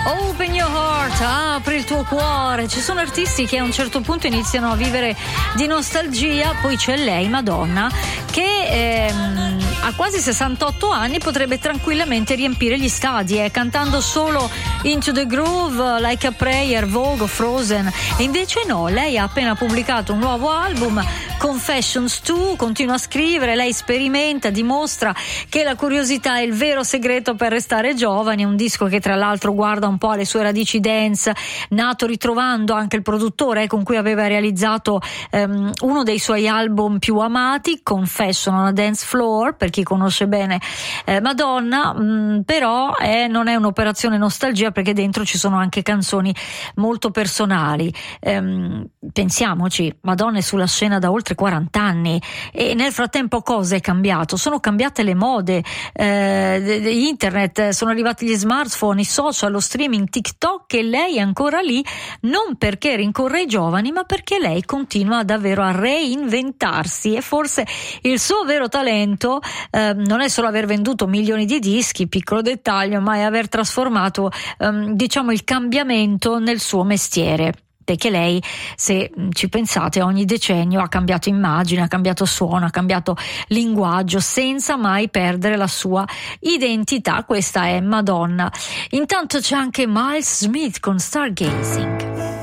Open your heart, apri il tuo cuore. Ci sono artisti che a un certo punto iniziano a vivere di nostalgia. Poi c'è lei, Madonna, che a quasi 68 anni potrebbe tranquillamente riempire gli stadi, cantando solo Into the Groove, Like a Prayer, Vogue, Frozen. E invece no, lei ha appena pubblicato un nuovo album, Confessions 2, continua a scrivere, lei sperimenta, dimostra che la curiosità è il vero segreto per restare giovani. È un disco che tra l'altro guarda un po' alle sue radici dance, nato ritrovando anche il produttore con cui aveva realizzato uno dei suoi album più amati, Confession on a Dance Floor, per chi conosce bene Madonna. Però non è un'operazione nostalgia, perché dentro ci sono anche canzoni molto personali. Pensiamoci, Madonna è sulla scena da oltre 40 anni e nel frattempo cosa è cambiato? Sono cambiate le mode, internet, sono arrivati gli smartphone, i social, lo streaming, TikTok, e lei è ancora lì, non perché rincorre i giovani, ma perché lei continua davvero a reinventarsi. E forse il suo vero talento non è solo aver venduto milioni di dischi, piccolo dettaglio, ma è aver trasformato diciamo il cambiamento nel suo mestiere. Perché lei, se ci pensate, ogni decennio ha cambiato immagine, ha cambiato suono, ha cambiato linguaggio, senza mai perdere la sua identità. Questa è Madonna. Intanto c'è anche Miles Smith con Stargazing.